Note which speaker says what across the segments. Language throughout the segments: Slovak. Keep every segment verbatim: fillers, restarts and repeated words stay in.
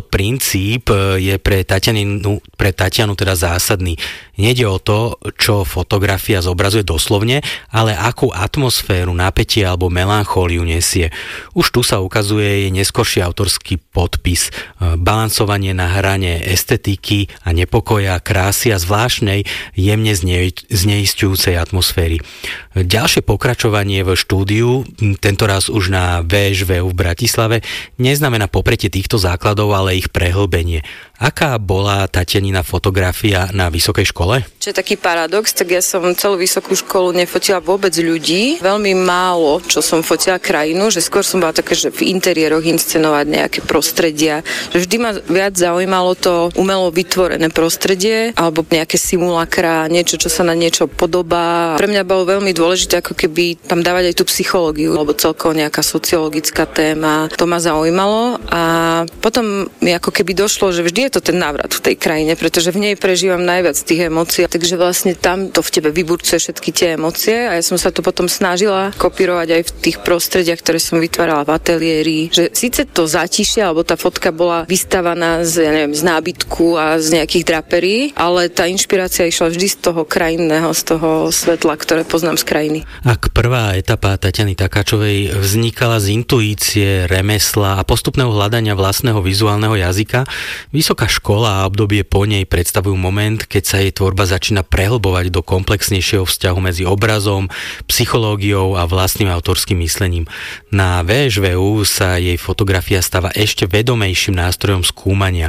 Speaker 1: princíp je pre Tatianu, pre Tatianu teda zásadný. Nejde o to, čo fotografia zobrazuje doslovne, ale akú atmosféru, napätie alebo melanchóliu nesie. Už tu sa ukazuje jej neskorší autorský podpis, balancovanie na hrane estetiky a nepokoja, krásy a zvláštnej, jemne zneisťujúcej atmosféry. Ďalšie pokračovanie v štúdiu, tentoraz už na vé eš vé u v Bratislave, neznamená popretie týchto základov, ale ich prehlbenie. Aká bola Tatianina fotografia na vysokej škole?
Speaker 2: Čo je taký paradox, tak ja som celú vysokú školu nefotila vôbec ľudí. Veľmi málo, čo som fotila krajinu, že skôr som bola také, že v interiéroch inscenovať nejaké prostredia. Že vždy ma viac zaujímalo to umelo vytvorené prostredie alebo nejaké simulakra, niečo, čo sa na niečo podobá. Pre mňa bolo veľmi dôležité ako keby tam dávať aj tú psychológiu, alebo celkovo nejaká sociologická téma. To ma zaujímalo a potom mi ako keby došlo, že vždy je to ten návrat v tej krajine, pretože v nej prežívam najviac tých emócií, takže vlastne tam to v tebe vyburcuje všetky tie emócie a ja som sa to potom snažila kopírovať aj v tých prostrediach, ktoré som vytvárala v ateliéri, že síce to zatišie, alebo tá fotka bola vystavaná z, ja neviem, z nábytku a z nejakých draperí, ale tá inšpirácia išla vždy z toho krajinného, z toho svetla, ktoré poznám z krajiny.
Speaker 1: Ak prvá etapa Tatiany Takáčovej vznikala z intuície, remesla a postupného hľadania vlastného vizuálneho jazyka, vysoká škola a obdobie po nej predstavujú moment, keď sa jej tvorba začína prehlbovať do komplexnejšieho vzťahu medzi obrazom, psychológiou a vlastným autorským myslením. Na vé eš vé u sa jej fotografia stáva ešte vedomejším nástrojom skúmania.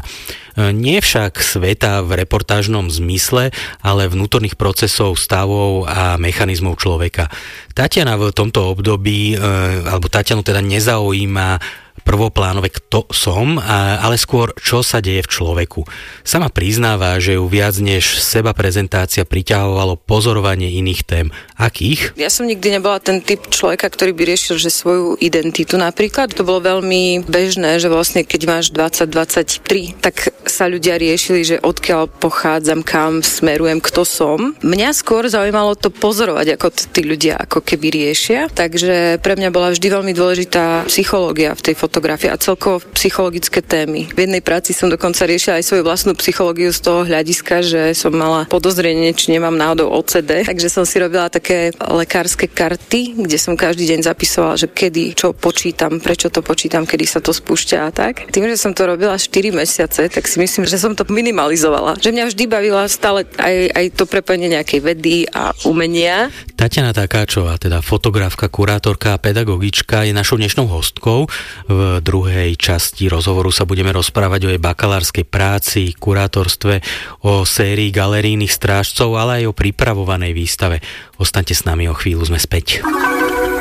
Speaker 1: Nie však sveta v reportážnom zmysle, ale vnútorných procesov, stavov a mechanizmov človeka. Tatiana v tomto období, alebo Tatianu teda nezaujíma prvoplánové kto som, ale skôr čo sa deje v človeku. Sama priznáva, že ju viac než seba prezentácia priťahovalo pozorovanie iných tém. Akých?
Speaker 2: Ja som nikdy nebola ten typ človeka, ktorý by riešil, že svoju identitu napríklad. To bolo veľmi bežné, že vlastne keď máš dvadsať dvadsaťtri, tak sa ľudia riešili, že odkiaľ pochádzam, kam smerujem, kto som. Mňa skôr zaujímalo to pozorovať, ako to tí ľudia ako keby riešia. Takže pre mňa bola vždy veľmi dôležitá psychológia v tej fotografii a celkovo psychologické témy. V jednej práci som dokonca riešila aj svoju vlastnú psychológiu z toho hľadiska, že som mala podozrenie, či nemám náhodou ó cé dé. Takže som si robila také lekárske karty, kde som každý deň zapisovala, že kedy, čo počítam, prečo to počítam, kedy sa to spúšťa a tak. Tým, že som to robila štyri mesiace, tak si myslím, že som to minimalizovala. Že mňa vždy bavila stále aj, aj to prepojenie nejakej vedy a umenia.
Speaker 1: Tatiana Takáčová, teda fotografka, kurátorka a pedagogička, je našou dnešnou hostkou. V druhej časti rozhovoru sa budeme rozprávať o jej bakalárskej práci, kurátorstve, o sérii galerijných strážcov, ale aj o pripravovanej výstave. Ostaňte s nami, o chvíľu sme späť.